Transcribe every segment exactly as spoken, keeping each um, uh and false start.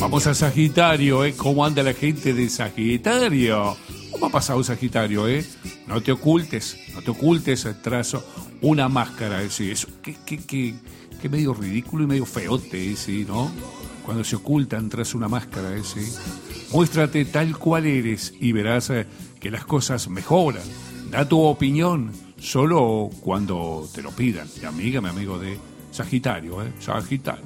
Vamos a Sagitario, ¿eh? ¿Cómo anda la gente de Sagitario? ¿Cómo ha pasado Sagitario, eh? No te ocultes, no te ocultes tras una máscara, ese, eso, que, que, que, que medio ridículo y medio feote ese, ¿no? Cuando se ocultan tras una máscara ese. Muéstrate tal cual eres y verás eh, que las cosas mejoran. Da tu opinión solo cuando te lo pidan. Mi amiga, mi amigo de Sagitario, ¿eh? Sagitario.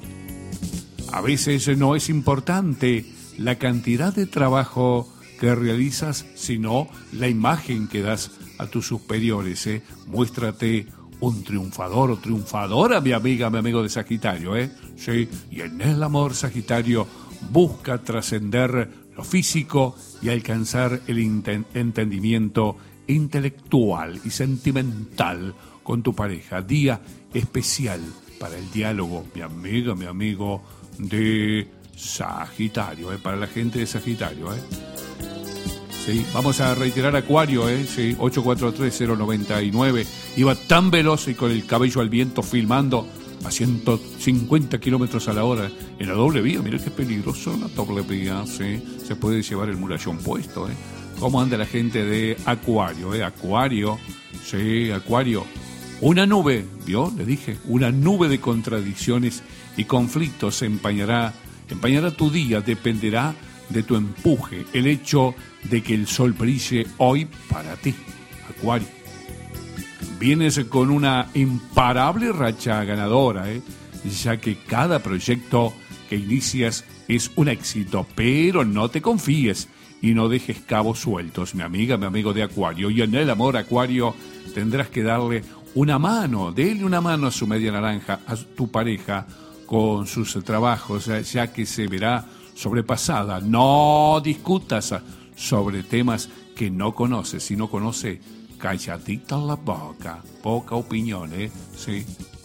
A veces no es importante la cantidad de trabajo que realizas, sino la imagen que das a tus superiores, ¿eh? Muéstrate un triunfador o triunfadora, mi amiga, mi amigo de Sagitario, ¿eh? Sí, y en el amor, Sagitario, busca trascender lo físico y alcanzar el enten- entendimiento intelectual y sentimental con tu pareja. Día especial para el diálogo, mi amiga, mi amigo de Sagitario, ¿eh? Para la gente de Sagitario, ¿eh? Sí, vamos a reiterar Acuario, ¿eh? Sí, ocho cuatro tres cero nueve nueve. Iba tan veloz y con el cabello al viento filmando a ciento cincuenta kilómetros a la hora en la doble vía. Mira qué peligroso la doble vía, sí. Se puede llevar el murallón puesto, ¿eh? ¿Cómo anda la gente de Acuario, eh? Acuario, sí, Acuario. Una nube, ¿vio? Le dije, una nube de contradicciones y conflictos empañará, empañará tu día, dependerá de tu empuje, el hecho de que el sol brille hoy para ti, Acuario. Vienes con una imparable racha ganadora, ¿eh? Ya que cada proyecto que inicias es un éxito, pero no te confíes y no dejes cabos sueltos, mi amiga, mi amigo de Acuario. Y en el amor, Acuario, tendrás que darle una mano, dele una mano a su media naranja, a tu pareja, con sus trabajos, ya que se verá sobrepasada. No discutas sobre temas que no conoces. Si no conoce, calladita la boca. Poca opinión, ¿eh? Sí.